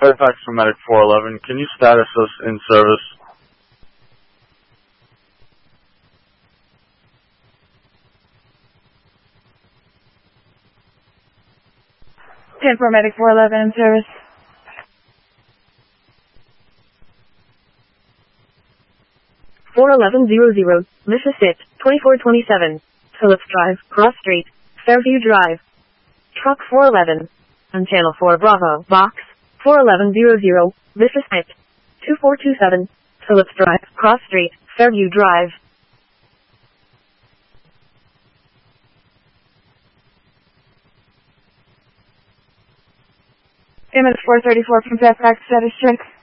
Fairfax for Medic 411. Can you status us in service? Medic 411 in service. Mississippi, 2427, Phillips Drive, Cross Street, Fairview Drive. Truck 411, on Channel 4 Bravo, Box, 41100, Mississippi, 2427, Phillips Drive, Cross Street, Fairview Drive. MS 434 from Fairfax, status check.